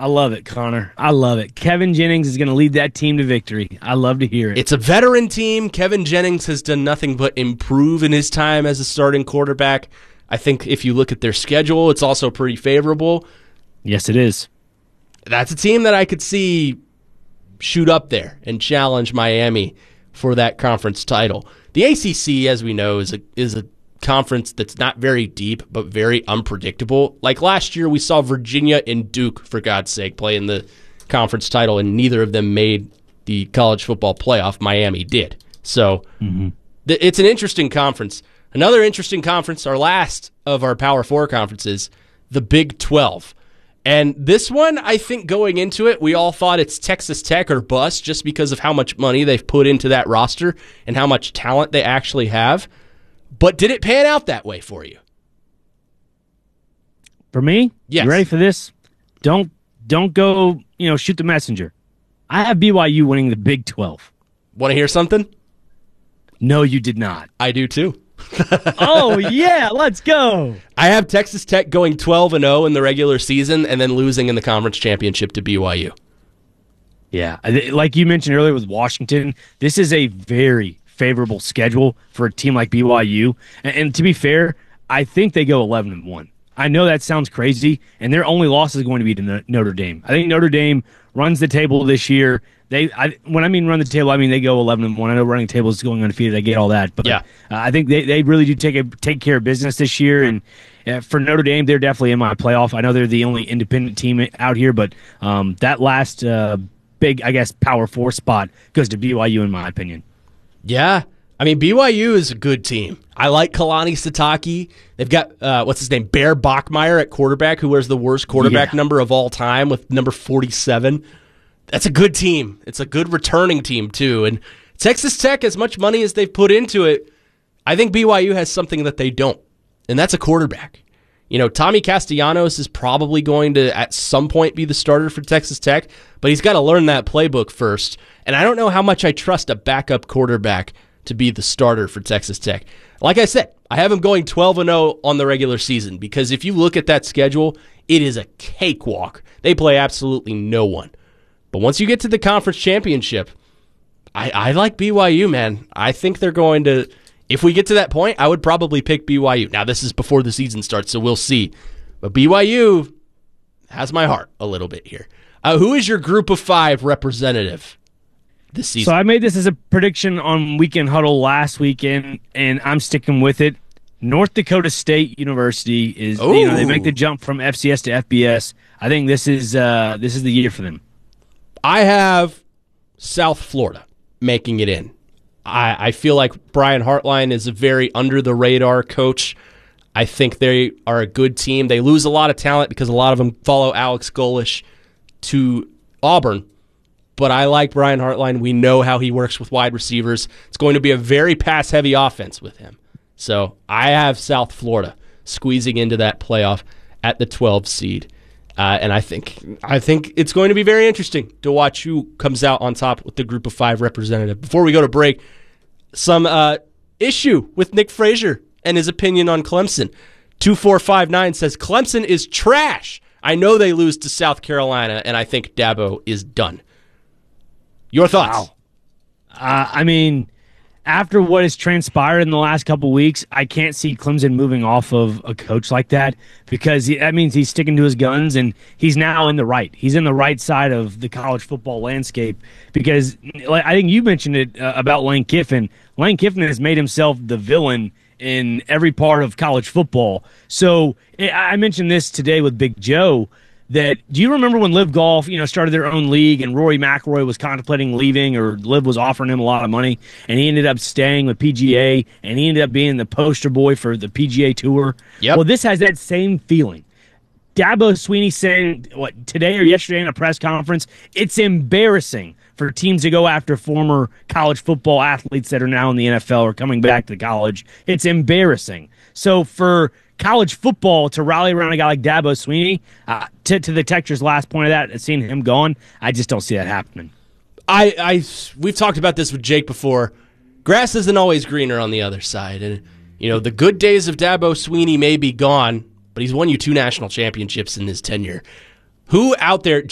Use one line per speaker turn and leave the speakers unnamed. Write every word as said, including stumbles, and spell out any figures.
I love it, Connor. I love it. Kevin Jennings is going to lead that team to victory. I love to hear it.
It's a veteran team. Kevin Jennings has done nothing but improve in his time as a starting quarterback. I think if you look at their schedule, it's also pretty favorable.
Yes, it is.
That's a team that I could see shoot up there and challenge Miami for that conference title. The A C C, as we know, is a is a conference that's not very deep, but very unpredictable. Like last year, we saw Virginia and Duke, for God's sake, play in the conference title, and neither of them made the college football playoff. Miami did. So mm-hmm. th- it's an interesting conference. Another interesting conference, our last of our Power Four conferences, the Big twelve. And this one, I think going into it, we all thought it's Texas Tech or bust just because of how much money they've put into that roster and how much talent they actually have. But did it pan out that way for you?
For me?
Yes.
You ready for this? Don't don't go, you know, shoot the messenger. I have B Y U winning the Big twelve.
Want to hear something?
No, you did not.
I do too.
Oh, yeah, let's go.
I have Texas Tech going twelve and oh in the regular season and then losing in the conference championship to B Y U.
Yeah, like you mentioned earlier with Washington, this is a very favorable schedule for a team like B Y U. And, and to be fair, I think they go eleven and one. I know that sounds crazy, and their only loss is going to be to Notre Dame. I think Notre Dame runs the table this year. They, I, when I mean run the table, I mean they go eleven and one. I know running the table is going undefeated. I get all that, but
yeah.
uh, I think they, they really do take a, take care of business this year. And uh, for Notre Dame, they're definitely in my playoff. I know they're the only independent team out here, but um, that last uh, big, I guess, Power Four spot goes to B Y U in my opinion.
Yeah, I mean B Y U is a good team. I like Kalani Sitake. They've got uh, what's his name, Bear Bachmeier at quarterback, who wears the worst quarterback
yeah.
number of all time with number forty-seven. That's a good team. It's a good returning team, too. And Texas Tech, as much money as they've put into it, I think B Y U has something that they don't, and that's a quarterback. You know, Tommy Castellanos is probably going to, at some point, be the starter for Texas Tech, but he's got to learn that playbook first. And I don't know how much I trust a backup quarterback to be the starter for Texas Tech. Like I said, I have him going twelve and oh on the regular season, because if you look at that schedule, it is a cakewalk. They play absolutely no one. But once you get to the conference championship, I, I like B Y U, man. I think they're going to, if we get to that point, I would probably pick B Y U. Now, this is before the season starts, so we'll see. But B Y U has my heart a little bit here. Uh, who is your group of five representative this season?
So I made this as a prediction on Weekend Huddle last weekend, and I'm sticking with it. North Dakota State University is, Ooh. you know, they make the jump from F C S to F B S. I think this is uh, this is the year for them.
I have South Florida making it in. I, I feel like Brian Hartline is a very under-the-radar coach. I think they are a good team. They lose a lot of talent because a lot of them follow Alex Golesh to Auburn. But I like Brian Hartline. We know how he works with wide receivers. It's going to be a very pass-heavy offense with him. So I have South Florida squeezing into that playoff at the twelve seed. Uh, and I think I think it's going to be very interesting to watch who comes out on top with the group of five representative. Before we go to break, some uh, issue with Nick Frazier and his opinion on Clemson. two four five nine says, Clemson is trash. I know they lose to South Carolina, and I think Dabo is done. Your thoughts?
Wow. Uh, I mean, after what has transpired in the last couple weeks, I can't see Clemson moving off of a coach like that, because he, that means he's sticking to his guns, and he's now in the right. He's in the right side of the college football landscape, because like, I think you mentioned it uh, about Lane Kiffin. Lane Kiffin has made himself the villain in every part of college football. So I mentioned this today with Big Joe, that do you remember when Live Golf, you know, started their own league and Rory McIlroy was contemplating leaving, or Liv was offering him a lot of money, and he ended up staying with P G A, and he ended up being the poster boy for the P G A Tour?
Yep.
Well, this has that same feeling. Dabo Swinney saying, what, today or yesterday in a press conference, it's embarrassing for teams to go after former college football athletes that are now in the N F L or coming back to college. It's embarrassing. So for college football to rally around a guy like Dabo Swinney, uh, to, to the texture's last point of that, and seeing him gone, I just don't see that happening.
I, I, we've talked about this with Jake before. Grass isn't always greener on the other side, and you know the good days of Dabo Swinney may be gone, but he's won you two national championships in his tenure. Who out there?